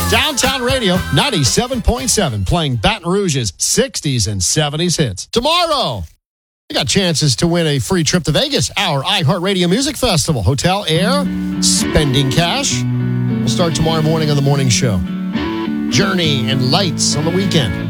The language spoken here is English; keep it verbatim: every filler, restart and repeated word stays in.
Downtown Radio ninety-seven point seven, playing Baton Rouge's sixties and seventies hits. Tomorrow, you got chances to win a free trip to Vegas, our iHeartRadio Music Festival. Hotel, air, spending cash. We'll start tomorrow morning on the morning show. Journey and Lights on the weekend.